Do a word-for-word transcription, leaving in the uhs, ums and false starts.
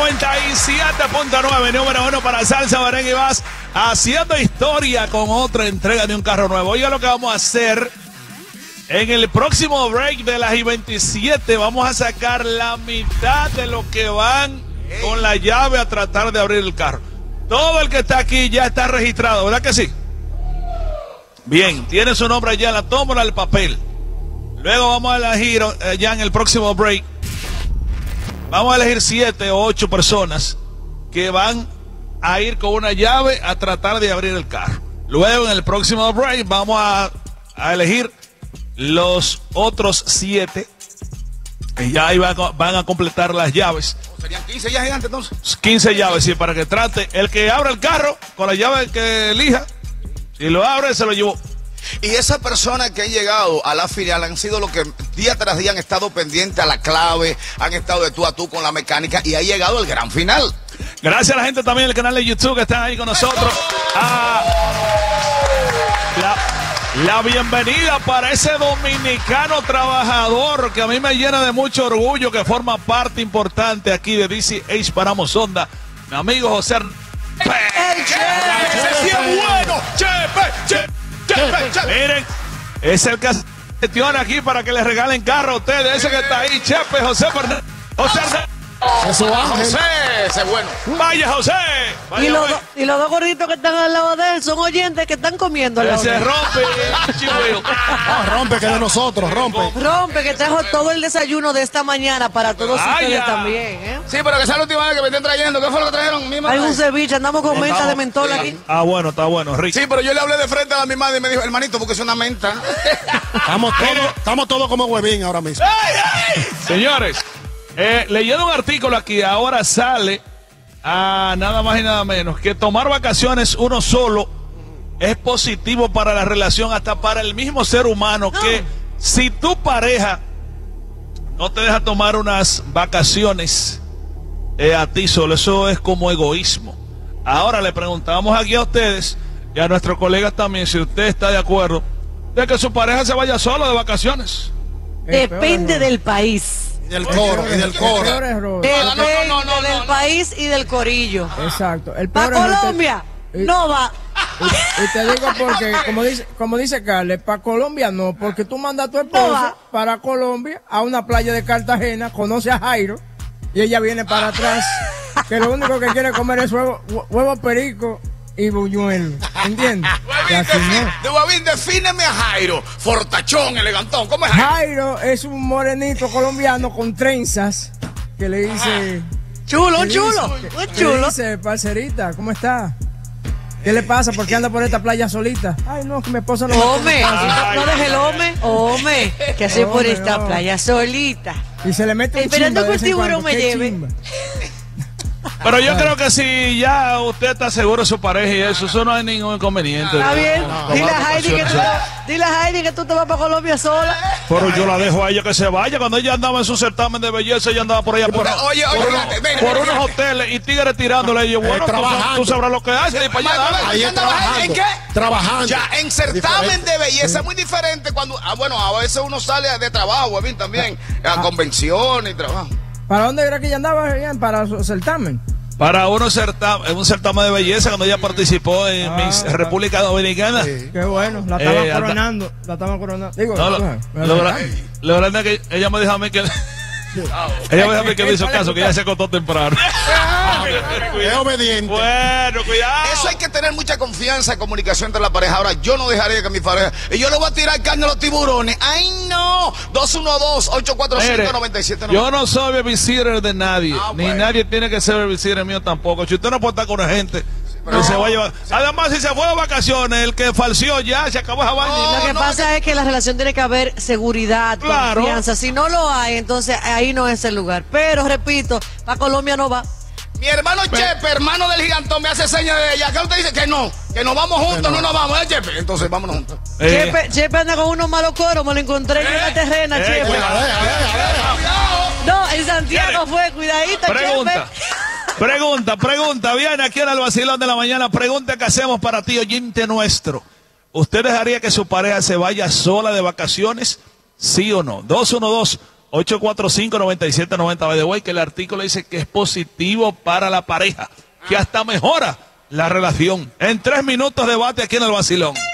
noventa y siete punto nueve, número uno para Salsa, Merengue y Más, haciendo historia con otra entrega de un carro nuevo. Oiga lo que vamos a hacer. En el próximo break de las I veintisiete vamos a sacar la mitad de lo que van con la llave a tratar de abrir el carro. Todo el que está aquí ya está registrado, ¿verdad que sí? Bien, tiene su nombre allá en la tómbola del papel. Luego vamos a elegir eh, ya en el próximo break. Vamos a elegir siete o ocho personas que van a ir con una llave a tratar de abrir el carro. Luego en el próximo break vamos a, a elegir los otros siete. Y ya ahí van, van a completar las llaves. ¿Serían quince ya gigantes entonces? quince llaves, sí, para que trate. El que abra el carro con la llave que elija, si lo abre, se lo llevó. Y esas personas que han llegado a la filial han sido los que día tras día han estado pendientes a la clave, han estado de tú a tú con la mecánica y ha llegado el gran final. Gracias a la gente también del canal de YouTube que están ahí con nosotros. Ah, la, la bienvenida para ese dominicano trabajador que a mí me llena de mucho orgullo, que forma parte importante aquí de D C H Paramos Honda, mi amigo José. ¡El Chepe! ¡Ese sí es bueno! ¡Chepe! ¡Chepe! Chepe, chepe. Miren, es el que gestiona aquí para que le regalen carro a ustedes. Ese que está ahí, Chepe, José Fernández. José Fernández. Eso va, José, ese es bueno. Vaya, José. Vaya, y, los do, y los dos gorditos que están al lado de él son oyentes que están comiendo al lado se de él. rompe, no, rompe que de nosotros, rompe. Rompe, que trajo todo el desayuno de esta mañana para todos Vaya. ustedes también, ¿eh? Sí, pero que sea la última vez que me estén trayendo. ¿Qué fue lo que trajeron? Mi Hay un ceviche, andamos con menta estamos, de mentol sí. aquí. Ah, bueno, está bueno, rico. Sí, pero yo le hablé de frente a mi madre y me dijo, hermanito, porque es una menta. Estamos todos, estamos todos como huevín ahora mismo. ¡Ay, ay! Señores, eh, leyendo un artículo aquí, ahora sale a nada más y nada menos que tomar vacaciones uno solo es positivo para la relación, hasta para el mismo ser humano, no. que si tu pareja no te deja tomar unas vacaciones eh, a ti solo, eso es como egoísmo. Ahora le preguntamos aquí a ustedes y a nuestros colegas también si usted está de acuerdo de que su pareja se vaya solo de vacaciones. Depende del país. Y del coro, y del coro. Depende no, no, no, no, del no. país y del corillo. Exacto. El para Colombia te... no va. Y, y te digo porque, como dice, como dice Carles, para Colombia no, porque tú mandas a tu esposa no para Colombia a una playa de Cartagena, conoce a Jairo y ella viene para atrás, que lo único que quiere comer es huevo, huevo perico y buñuelo, ¿entiendes? De Guavín, defíneme a Jairo, fortachón, elegantón, ¿cómo es Jairo? Jairo es un morenito colombiano con trenzas que le dice... Chulo, un chulo, un chulo. Le dice, parcerita, ¿cómo está? ¿Qué le pasa? ¿Por qué anda por esta playa solita? Ay, no, que mi esposa no... Hombre, no, no deje el hombre, hombre, que hace por esta no. playa solita. Y se le mete un esperando que el tiburón me lleve. Chimba. Pero yo creo que si ya usted está seguro de su pareja y eso, eso no hay ningún inconveniente. Está bien. No, no, dile, a Heidi que tú, dile a Heidi que tú te vas para Colombia sola. Pero yo la dejo a ella que se vaya. Cuando ella andaba en su certamen de belleza, ella andaba por allá por, pero, oye, por, oye, unos, ven, ven, por ven, unos hoteles y tigres tirándole. Y yo, bueno, tú, tú sabrás lo que hace. Y para allá, ahí trabajando. ¿En qué? Trabajando. Ya, en certamen de belleza es muy diferente cuando, ah, bueno, a veces uno sale de trabajo, bien, también, a ah. convenciones y trabajo. ¿Para dónde era que ella andaba? Para el certamen. Para uno certamen, un certamen de belleza cuando ella participó en ah, Miss claro. República Dominicana. Sí. Qué bueno, la estaban eh, coronando, la estaban coronando. Digo, no, lo, lo, lo grande es que ella me dijo a mí que ella me dijo a mí que me hizo caso, que ella se acostó temprano. Es obediente. Bueno, cuidado. Eso hay que tener mucha confianza y comunicación entre la pareja. Ahora, yo no dejaría que mi pareja, y yo le voy a tirar carne a los tiburones. ¡Ay, no! dos uno dos, ocho cuatro cinco, nueve siete nueve. Yo no soy babysitter de nadie, ah, ni bueno. nadie tiene que ser babysitter mío tampoco. Si usted no puede estar con una gente que se va a llevar. Sí. Además, si se fue de vacaciones, el que falseó ya, se acabó esa vaina. No, lo que no, pasa no. es que en la relación tiene que haber seguridad, claro. confianza. Si no lo hay, entonces ahí no es el lugar. Pero, repito, para Colombia no va. Mi hermano Pero, Chepe, hermano del gigantón, me hace señas de ella. ¿Qué usted dice? Que no, que nos vamos juntos, no. no nos vamos, ¿eh, Chepe? Entonces vámonos juntos. Eh. Chepe, Chepe anda con unos malos coros, me lo encontré eh. en la terrena, eh. Chepe. Cuidado, no, en Santiago fue, cuidadito, pregunta, Chepe. Pregunta, pregunta, viene aquí en el vacilón de la mañana, pregunta que hacemos para ti, oyente nuestro. ¿Usted dejaría que su pareja se vaya sola de vacaciones? ¿Sí o no? dos uno dos, ocho cuatro cinco, nueve siete nueve cero. By the way, que el artículo dice que es positivo para la pareja, que hasta mejora la relación. En tres minutos debate aquí en el Vacilón.